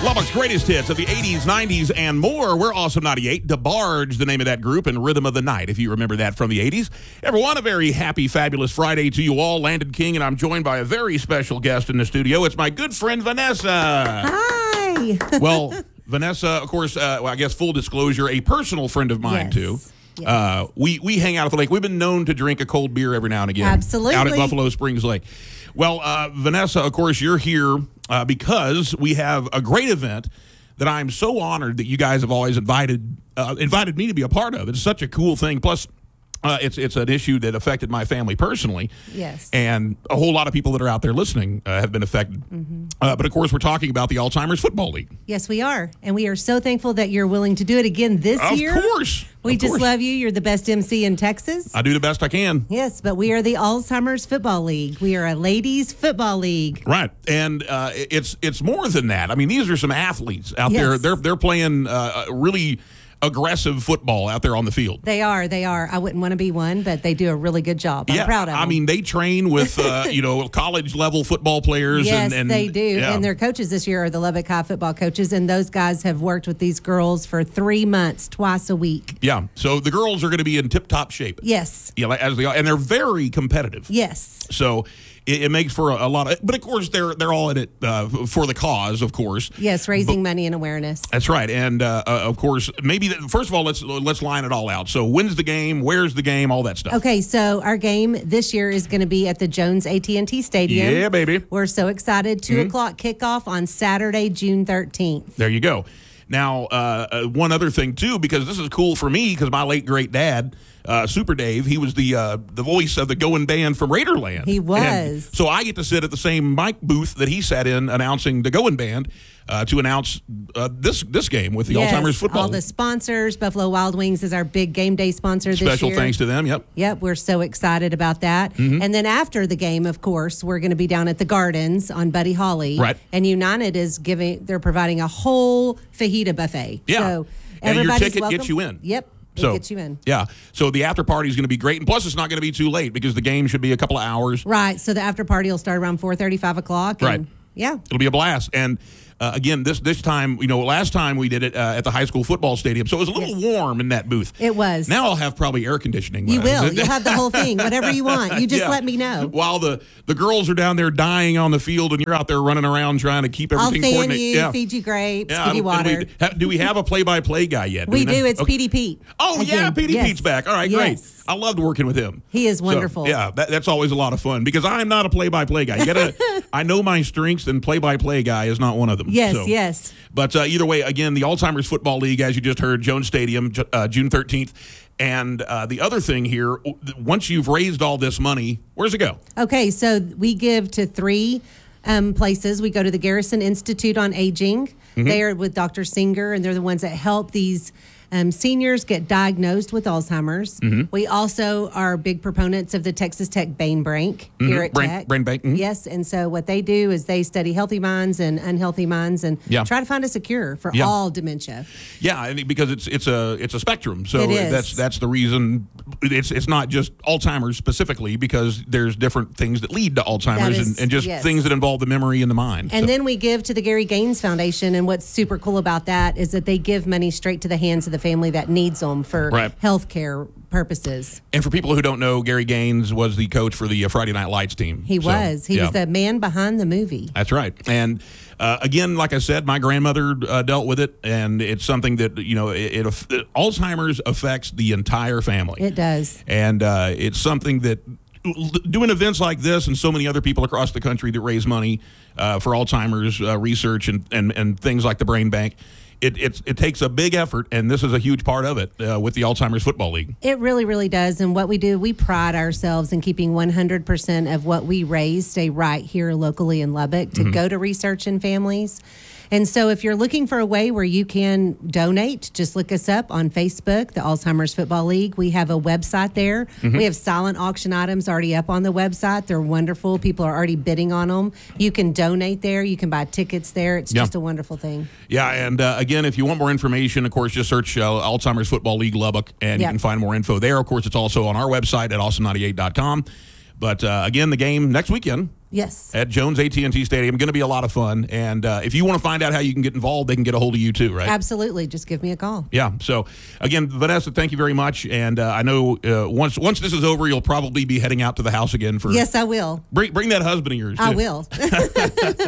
Lubbock's greatest hits of the 80s, 90s, and more. We're Awesome 98. DeBarge, the name of that group, and Rhythm of the Night, if you remember that from the 80s. Everyone, a very happy, fabulous Friday to you all. Landon King, and I'm joined by a very special guest in the studio. It's my good friend, Vanessa. Hi. Well, Vanessa, of course, I guess full disclosure, a personal friend of mine, too. Yes. We hang out at the lake. We've been known to drink a cold beer every now and again. Absolutely. Out at Buffalo Springs Lake. Well, Vanessa, of course, you're here because we have a great event that I'm so honored that you guys have always invited me to be a part of. It's such a cool thing. Plus, it's an issue that affected my family personally. Yes. And a whole lot of people that are out there listening have been affected. Mm-hmm. But, of course, we're talking about the Alzheimer's Football League. Yes, we are. And we are so thankful that you're willing to do it again this year. Of course. We just love you. You're the best MC in Texas. I do the best I can. Yes, but we are the Alzheimer's Football League. We are a ladies' football league. Right. And it's more than that. I mean, these are some athletes out Yes. there. They're playing really aggressive football out there on the field. They are. I wouldn't want to be one, but they do a really good job. I'm proud of them. I mean, they train with, college level football players. Yes, and they do. Yeah. And their coaches this year are the Lubbock High football coaches, and those guys have worked with these girls for 3 months, twice a week. Yeah. So the girls are going to be in tip-top shape. Yes. Yeah, and they're very competitive. Yes. So it makes for a lot of, but of course they're all in it for the cause, of course. Yes, raising money and awareness. That's right, and of course, first of all, let's line it all out. So, when's the game? Where's the game? All that stuff. Okay, so our game this year is going to be at the Jones AT&T Stadium. Yeah, baby. We're so excited. 2 o'clock kickoff on Saturday, June 13th. There you go. Now, one other thing too, because this is cool for me, because my late great dad, Super Dave, he was the voice of the Going Band from Raiderland. He was. And so I get to sit at the same mic booth that he sat in announcing the Going Band to announce this game with the Alzheimer's Football. All the sponsors. Buffalo Wild Wings is our big game day sponsor this year. Special thanks to them. Yep. Yep, we're so excited about that. Mm-hmm. And then after the game, of course, we're going to be down at the Gardens on Buddy Holly. Right. And United they're providing a whole fajita buffet. Yeah. So and your everybody's ticket welcome. gets you in. Yep. It gets you in. Yeah. So the after party is going to be great. And plus, it's not going to be too late because the game should be a couple of hours. Right. So the after party will start around 4:30, 5 o'clock. And Right. Yeah. It'll be a blast. And again, this time, last time we did it at the high school football stadium, so it was a little warm in that booth. It was. Now I'll have probably air conditioning. You will. You'll have the whole thing, whatever you want. You just let me know. While the girls are down there dying on the field and you're out there running around trying to keep everything I'll fan coordinated. you, feed you grapes, give you water. Do we have a play-by-play guy yet? We do. It's okay. Petey Pete. Oh, yeah, Petey Yes. Pete's back. All right, Yes. great. I loved working with him. He is wonderful. So, yeah, that's always a lot of fun because I'm not a play-by-play guy. I know my strengths, and play-by-play guy is not one of them. Yes, yes. But either way, again, the Alzheimer's Football League, as you just heard, Jones Stadium, June 13th. And the other thing here, once you've raised all this money, where does it go? Okay, so we give to 3 places. We go to the Garrison Institute on Aging. Mm-hmm. They are with Dr. Singer, and they're the ones that help these seniors get diagnosed with Alzheimer's. Mm-hmm. We also are big proponents of the Texas Tech Brain Bank here at Tech. Brain Bank. Mm-hmm. Yes, and so what they do is they study healthy minds and unhealthy minds and try to find us a cure for all dementia. Yeah, because it's a spectrum. So It is. that's the reason. It's not just Alzheimer's specifically because there's different things that lead to Alzheimer's and just things that involve the memory and the mind. And then we give to the Gary Gaines Foundation, and what's super cool about that is that they give money straight to the hands of the family that needs them for health care purposes. And for people who don't know, Gary Gaines was the coach for the Friday Night Lights team. He was the man behind the movie. That's right. And again, like I said, my grandmother dealt with it, and it's something that Alzheimer's affects the entire family. It does. And it's something that doing events like this and so many other people across the country that raise money for Alzheimer's research and things like the Brain Bank, it takes a big effort, and this is a huge part of it with the Alzheimer's Football League. It really, really does. And what we do, we pride ourselves in keeping 100% of what we raise stay right here locally in Lubbock to go to research in families. And so if you're looking for a way where you can donate, just look us up on Facebook, the Alzheimer's Football League. We have a website there. We have silent auction items already up on the website. They're wonderful. People are already bidding on them. You can donate there. You can buy tickets there. It's just a wonderful thing. Yeah, and again, if you want more information, of course, just search Alzheimer's Football League Lubbock, and you can find more info there. Of course, it's also on our website at awesome98.com. But again, the game next weekend. Yes. At Jones AT&T Stadium. Going to be a lot of fun. And if you want to find out how you can get involved, they can get a hold of you too, right? Absolutely. Just give me a call. Yeah. So, again, Vanessa, thank you very much. And I know once this is over, you'll probably be heading out to the house again for. Yes, I will. Bring that husband of yours, too. I will.